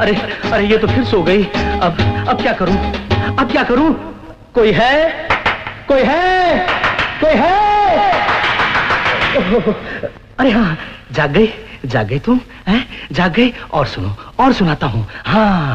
अरे अरे ये तो फिर सो गई। अब क्या करूं? अब क्या करूं? कोई है? कोई है? कोई है? अरे हाँ, जाग गई तुम हैं? जाग गई। और सुनो, और सुनाता हूं। हाँ।